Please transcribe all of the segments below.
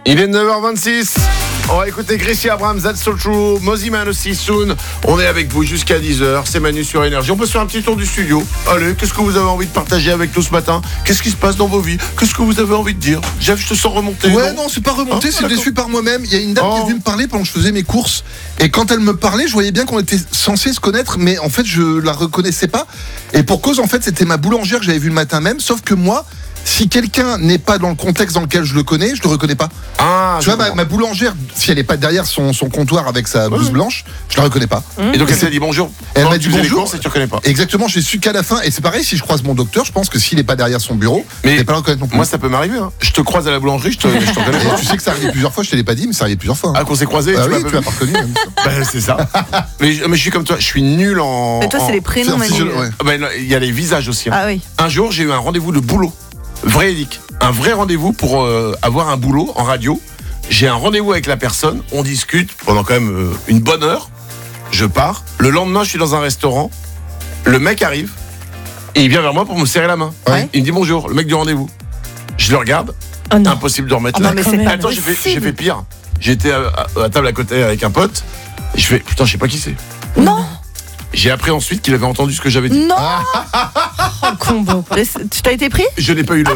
Il est 9h26. On va écouter Gracie Abrams, That's So True, Mosiman aussi soon. On est avec vous jusqu'à 10h. C'est Manu sur Énergie. On peut se faire un petit tour du studio. Allez, qu'est-ce que vous avez envie de partager avec nous ce matin? Qu'est-ce qui se passe dans vos vies? Qu'est-ce que vous avez envie de dire? Jeff, je te sens remonter. Ouais, non, c'est pas remonté, c'est déçu par moi-même. Il y a une dame qui est venue me parler pendant que je faisais mes courses. Et quand elle me parlait, je voyais bien qu'on était censé se connaître, mais en fait, je la reconnaissais pas. Et pour cause, en fait, c'était ma boulangère que j'avais vue le matin même. Sauf que moi, si quelqu'un n'est pas dans le contexte dans lequel je le connais, je le reconnais pas. Ah, tu vois, ma boulangère, si elle est pas derrière son comptoir avec sa blouse blanche, je la reconnais pas. Et donc elle t'a dit bonjour. Elle m'a dit bonjour. Et tu reconnais pas. Exactement, j'ai su qu'à la fin. Et c'est pareil, si je croise mon docteur, je pense que s'il est pas derrière son bureau, mais je vais pas le reconnaître non plus. Moi, ça peut m'arriver. Hein. Je te croise à la boulangerie, je te reconnais pas. Tu sais que ça arrive plusieurs fois, je te l'ai pas dit, mais ça arrive plusieurs fois. Ah, qu'on s'est croisés, tu m'as pas reconnu. C'est ça. mais je suis comme toi, je suis nul en. Mais toi, c'est les prénoms, Manu. Il y a les visages aussi. Hein. Ah oui. Un jour, j'ai eu un rendez-vous de boulot. Véridique. Un vrai rendez-vous pour avoir un boulot en radio. J'ai un rendez-vous avec la personne, on discute pendant quand même une bonne heure. Je pars. Le lendemain, je suis dans un restaurant. Le mec arrive et il vient vers moi pour me serrer la main. Ouais. Il me dit bonjour, le mec du rendez-vous. Je le regarde. Oh non. Impossible de remettre Oh là. non, mais c'est pas Attends, j'ai possible. fait pire. J'étais à table à côté avec un pote. Et je fais putain, je sais pas qui c'est. Non, J'ai appris ensuite qu'il avait entendu ce que j'avais dit. non. Oh, le combo. Tu t'as été pris? Je n'ai pas eu le.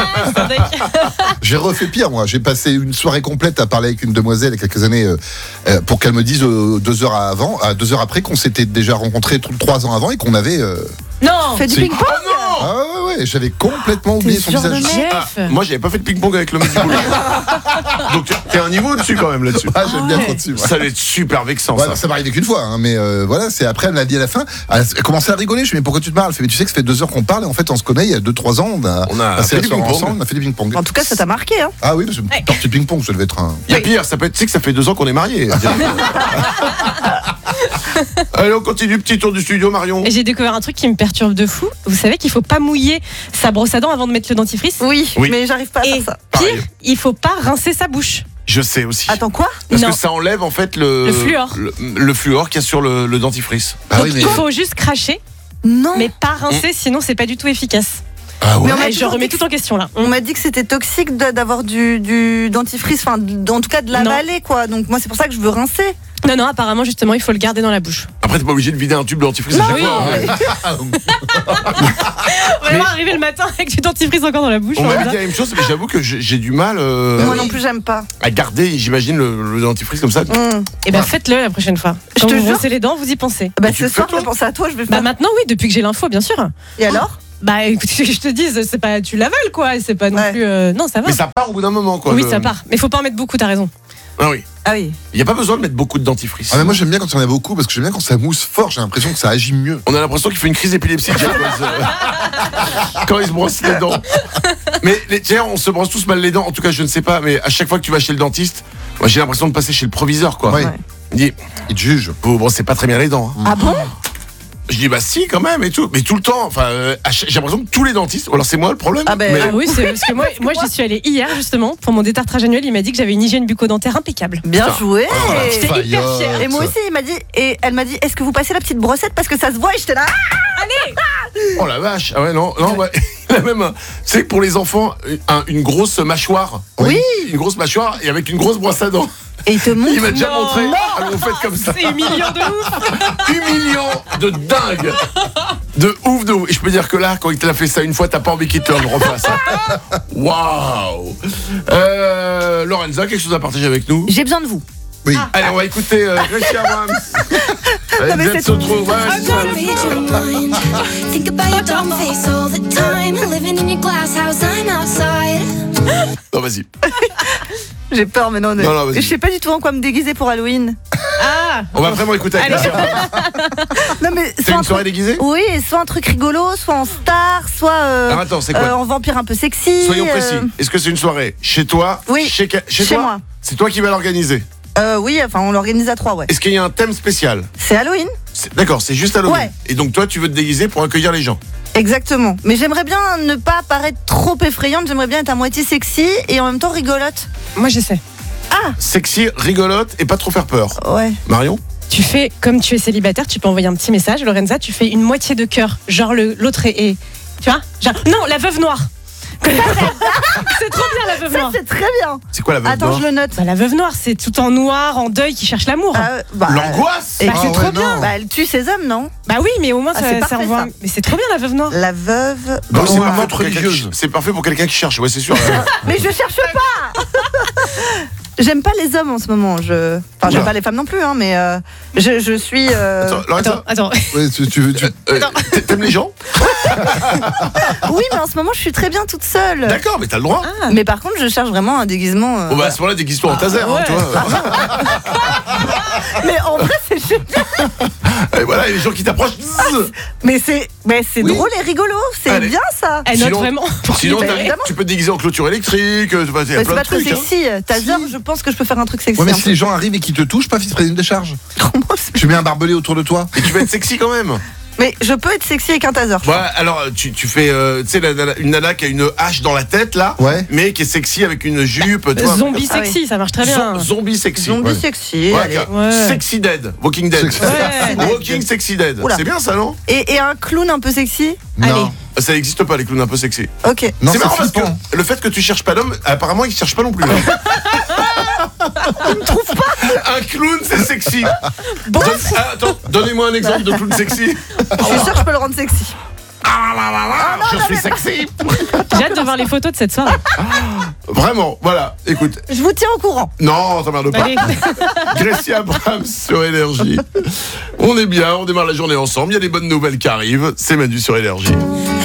J'ai refait pire, moi. J'ai passé une soirée complète à parler avec une demoiselle il y a quelques années pour qu'elle me dise 2 heures après qu'on s'était déjà rencontrés 3 ans avant et qu'on avait. Non. Fais du c'est- ping-pong. Ah ouais, j'avais complètement oublié son sûr de visage. mec. Jeff. Moi, j'avais pas fait de ping-pong avec le mec du boulot. Donc, t'es un niveau au-dessus quand même là-dessus. Ah, j'aime bien trop dessus. Ça allait être super vexant, Ouais, ça. ça m'est arrivé qu'une fois, hein, mais voilà, c'est après, elle m'a dit à la fin, elle a commencé à rigoler. Je lui ai dit, mais pourquoi tu te marres? Elle fait, mais tu sais que ça fait 2 heures qu'on parle, et en fait, on se connaît, il y a 2-3 ans, On a passé fait la du soirée ping-pong. ensemble, on a fait du ping-pong. En tout cas, ça t'a marqué, hein. Ah oui, c'est une petite partie de ping-pong, ça devait être un. Il y a pire, ça peut être, tu sais que ça fait 2 ans qu'on est mariés. Allez, on continue, petit tour du studio, Marion. Et j'ai découvert un truc qui me perturbe de fou. Vous savez qu'il faut pas mouiller sa brosse à dents avant de mettre le dentifrice. Oui, Oui. mais j'arrive pas à Et faire ça. Pareil. pire, il faut pas rincer sa bouche. Je sais aussi. Attends, quoi? Parce Non. que ça enlève en fait Le fluor. le fluor qu'il y a sur le dentifrice. Ah Donc oui, mais. il faut juste cracher, Non. mais pas rincer, sinon c'est pas du tout efficace. Ah ouais. Mais on m'a Et je toujours remets dit tout en question là. On m'a dit que c'était toxique d'avoir du dentifrice, enfin, en tout cas de l'avaler, quoi. Donc moi, c'est pour ça que je veux rincer. Non, apparemment justement il faut le garder dans la bouche. Après, t'es pas obligé de vider un tube de dentifrice à chaque oui. fois. Hein. Vraiment arriver le matin avec du dentifrice encore dans la bouche. On m'a voilà. dit la même chose, mais j'avoue que j'ai du mal Moi non plus, j'aime pas. à garder, j'imagine, le dentifrice comme ça. Et ben faites-le la prochaine fois. Je Quand te vous jure. brossez les dents, vous y pensez. Bah, tu ce le fais, soir, je toi vais penser à toi, je vais Bah faire. maintenant oui, depuis que j'ai l'info bien sûr. Et alors? Bah écoute, ce que je te dise, c'est pas tu l'avales quoi, c'est pas non Ouais. plus non ça va. Mais ça part au bout d'un moment, quoi. Oui, ça part. Mais faut pas en mettre beaucoup, t'as raison. Ah oui. Ah oui. Il n'y a pas besoin de mettre beaucoup de dentifrice. Ah mais moi j'aime bien quand il y en a beaucoup parce que j'aime bien quand ça mousse fort, j'ai l'impression que ça agit mieux. On a l'impression qu'il fait une crise d'épilepsie Jeff, quand il se brosse les dents. Mais tiens, on se brosse tous mal les dents. En tout cas, je ne sais pas, mais à chaque fois que tu vas chez le dentiste, moi j'ai l'impression de passer chez le proviseur, quoi. Ouais. Ouais. Il dit, Il te juge. vous brossez pas très bien les dents. Hein. Ah bon? Je dis, bah si, quand même, et tout. Mais tout le temps, enfin, j'ai l'impression que tous les dentistes, ou alors c'est moi le problème. Ah ben, mais- Ah oui, c'est parce que moi j'y suis allée hier justement pour mon détartrage annuel, il m'a dit que j'avais une hygiène bucco-dentaire impeccable. Bien Putain. joué. J'étais hyper fière. Et moi aussi, elle m'a dit, est-ce que vous passez la petite brossette parce que ça se voit? Et j'étais là. Oh la vache. Ah ouais, non, ouais. Il a même, tu sais, pour les enfants, une grosse mâchoire. Oui. Une grosse mâchoire et avec une grosse brosse à dents. Et il te montre. Il m'a déjà Non. montré. Alors vous faites comme ça. C'est humiliant de ouf. Humiliant de dingue. De ouf, de ouf. Et je peux dire que là, quand il t'a fait ça une fois, t'as pas envie qu'il te le refasse. Waouh. Lorenza, quelque chose à partager avec nous? J'ai besoin de vous. Oui. Allez, on va écouter Gracie Abrams. Non, mais Let's c'est- se trouve. Ouais, c'est ça. Read your mind. Think about your dumb face all the time. Living in your glass house, I'm outside. Non, vas-y. J'ai peur, mais non. Non, vas-y. Je sais pas du tout en quoi me déguiser pour Halloween. Ah. On va vraiment écouter avec Allez. Gracie Abrams. Non, mais C'est soit une un soirée truc... déguisée? Oui, soit un truc rigolo, soit en star, soit Alors attends, c'est quoi? en vampire un peu sexy. Soyons précis. Est-ce que c'est une soirée chez toi? Oui, Chez chez toi? moi. C'est toi qui vas l'organiser. Oui, enfin, on l'organise à 3, ouais. Est-ce qu'il y a un thème spécial? C'est Halloween? D'accord, c'est juste Halloween. Ouais. Et donc toi, tu veux te déguiser pour accueillir les gens? Exactement. Mais j'aimerais bien ne pas paraître trop effrayante, j'aimerais bien être à moitié sexy et en même temps rigolote. Moi je sais. Sexy, rigolote et pas trop faire peur. Ouais. Marion? Tu fais comme tu es célibataire, tu peux envoyer un petit message, Lorenza, tu fais une moitié de cœur, genre l'autre est tu vois, genre non, la veuve noire. C'est trop bien la veuve Ça, noire. c'est très bien. C'est quoi la veuve Attends, noire je le note. Bah, la veuve noire, c'est tout en noir, en deuil, qui cherche l'amour. L'angoisse. Et Bah, c'est trop ouais, bien. non. bah, elle tue ses hommes, non? Bah oui, mais au moins Ah, ça, c'est ça parfait, envoie. ça. Mais c'est trop bien la veuve noire. La veuve. Donc, c'est Ouais. parfait Vente pour quelqu'un religieuse. c'est parfait pour quelqu'un qui cherche, ouais, c'est sûr. Mais je cherche pas. J'aime pas les hommes en ce moment. Enfin, j'aime Oula. pas les femmes non plus, hein, mais je suis. Attends, Lorenza, Attends. Ouais, tu- t'aimes les gens? Oui, mais en ce moment, je suis très bien toute seule. D'accord, mais t'as le droit. Ah. Mais par contre, je cherche vraiment un déguisement. Bon, bah, à ce moment-là, déguise-toi en taser, hein, ouais. tu vois. Mais en vrai, c'est génial. Et voilà, il y a des gens qui t'approchent. Zzz. Mais c'est Oui. drôle et rigolo. C'est Allez. bien ça. Elle note Sinon- vraiment. Sinon, Bah, t'as- évidemment. tu peux te déguiser en clôture électrique, il y a Mais plein c'est de pas très trucs. Hein. sexy. Taser, je pense que je peux faire un truc sexy. Ouais, mais un si peu. les gens arrivent et qu'ils te touchent, paf, ils se prennent une décharge. Moi, c'est- Tu mets un barbelé autour de toi. Et tu vas être sexy quand même. Mais je peux être sexy avec un taser. je Ouais, crois. alors tu fais, tu sais, une nana qui a une hache dans la tête là, Ouais. mais qui est sexy avec une jupe, tu vois. Zombie Ah oui. sexy, ça marche très bien. Zombie sexy. Zombie Ouais. sexy. Ouais, allez. Ouais. Sexy Dead, Walking Dead. Sexy- Ouais. Walking Sexy Dead. Oula. C'est bien ça, non? Et un clown un peu sexy. Non. Ça n'existe pas les clowns un peu sexy. Ok. Non, c'est c'est marrant parce que flippant. le fait que tu cherches pas d'homme, apparemment ils cherchent pas non plus. Ils ne trouvent pas. Un clown c'est sexy. Attends, donnez-moi un exemple de clown sexy. Je suis sûre que je peux le rendre sexy. Je suis sexy. J'ai hâte de voir les photos de cette soirée. Vraiment, voilà. Écoute, Je vous tiens au courant. non, t'emmerdes pas. Allez. Gracie Abrams sur Énergie. On est bien, on démarre la journée ensemble. Il y a des bonnes nouvelles qui arrivent. C'est Manu sur Énergie.